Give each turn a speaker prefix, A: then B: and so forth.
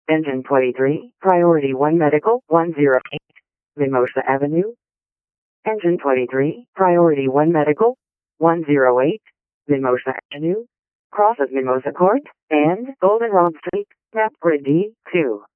A: Engine 23, Priority 1 Medical, 108, Mimosa Avenue. Engine 23, Priority 1 Medical, 108, Mimosa Avenue, crosses Mimosa Court, and Goldenrod Street, map grid D2.